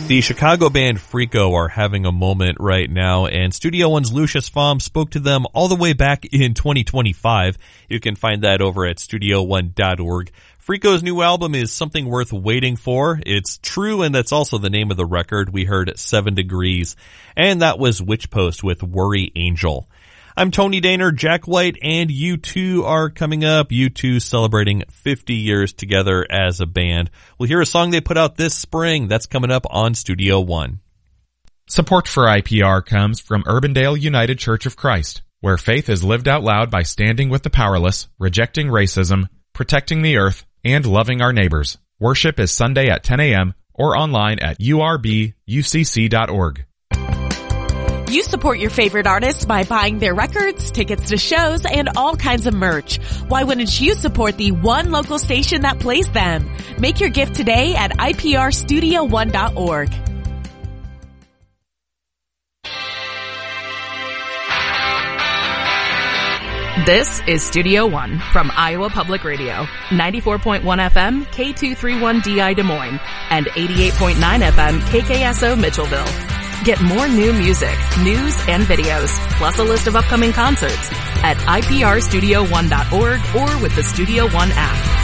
The Chicago band Freako are having a moment right now, and Studio One's Lucius Pfam spoke to them all the way back in 2025. You can find that over at studio1.org. Freako's new album is something worth waiting for. It's true, and that's also the name of the record. We heard 7 Degrees, and that was Witch Post with Worry Angel. I'm Tony Daner. Jack White and U2 are coming up. U2 celebrating 50 years together as a band. We'll hear a song they put out this spring. That's coming up on Studio One. Support for IPR comes from Urbandale United Church of Christ, where faith is lived out loud by standing with the powerless, rejecting racism, protecting the earth, and loving our neighbors. Worship is Sunday at 10 a.m. or online at urbucc.org. You support your favorite artists by buying their records, tickets to shows, and all kinds of merch. Why wouldn't you support the one local station that plays them? Make your gift today at iprstudio1.org. This is Studio One from Iowa Public Radio, 94.1 FM, K231DI Des Moines, and 88.9 FM, KKSO Mitchellville. Get more new music, news, and videos, plus a list of upcoming concerts at iprstudio1.org or with the Studio One app.